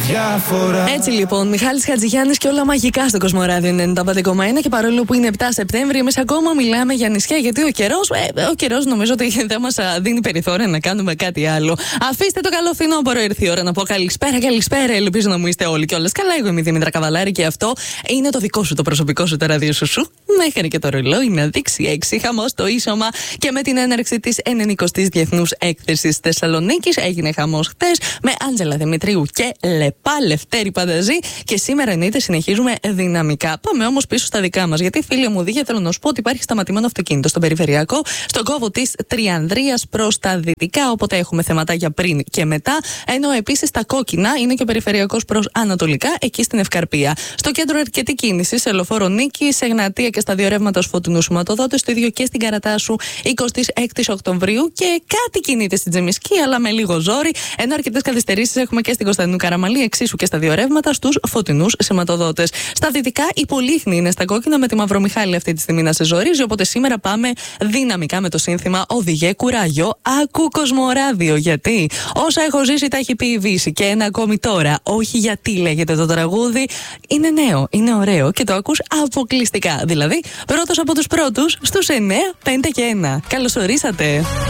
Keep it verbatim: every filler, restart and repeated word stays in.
διαφορά. Έτσι λοιπόν, Μιχάλης Χατζηγιάννης και όλα μαγικά στο Κοσμοράδιο ενενήντα πέντε κόμμα ένα. Και παρόλο που είναι επτά Σεπτέμβρη, εμείς ακόμα μιλάμε για νησιά. Γιατί ο καιρός, ε, ο καιρός νομίζω ότι δεν μας δίνει περιθώρια να κάνουμε κάτι άλλο. Αφήστε το καλό φθινόπωρο, ήρθε η ώρα να πω καλησπέρα, καλησπέρα. Ελπίζω να μου είστε όλοι κιόλας καλά. Εγώ είμαι η Δήμητρα Καβαλάρη και αυτό είναι το δικό σου, το προσωπικό σου, το ραδιοσουσού. Μέχρι και το ρολόι να δείξει έξι. Χαμός το ίσωμα και με την έναρξη της ενενηκοστής Διεθνούς Έκθεσης Θεσσαλονίκης. Έγινε χαμός χτες με Άντζελα Δημητρίου και Λεπά Λευτέρη Πανταζή. Και σήμερα εννοείται συνεχίζουμε δυναμικά. Πάμε όμως πίσω στα δικά μας. Γιατί φίλοι μου, δίγε θέλω να σου πω ότι υπάρχει σταματημένο αυτοκίνητο στον περιφερειακό, στον κόβο της Τριανδρίας προς τα δυτικά. Οπότε έχουμε θεματάκια πριν και μετά. Ενώ επίσης τα κόκκινα είναι και ο περιφερειακός προς ανατολικά, εκεί στην Ευκαρπία. Στο κέντρο αρκετή κίνηση, σε Λεωφόρο Νίκη, σε Εγνατία και στα δύο ρεύματα φωτεινού σηματοδότες. Το ίδιο και στην Καρατάσου εικοστή έκτη Οκτωβρίου. Και κάτι κινείται στην Τζεμισκή, αλλά με λίγο ζόρι. Ενώ αρκετές καθυστερήσεις έχουμε και στην Κωνσταντινού Καραμαλή, εξίσου και στα δύο ρεύματα στους φωτεινούς σηματοδότες. Στα δυτικά η Πολύχνη είναι στα κόκκινα με τη Μαυρομιχάλη αυτή τη στιγμή να σε ζορίζει. Οπότε σήμερα πάμε δυναμικά με το σύνθημα Οδηγέ κουράγιο, άκου Κοσμοράδιο. Γιατί όσα έχω ζήσει τα έχει πει η Βύση. Και ένα ακόμη τώρα, όχι γιατί λέγεται το τραγούδι, είναι νέο, είναι ωραίο και το ακούς αποκλειστικά. Δηλαδή, πρώτος από τους πρώτους στους εννιά, πέντε και ένα. Καλώς ορίσατε.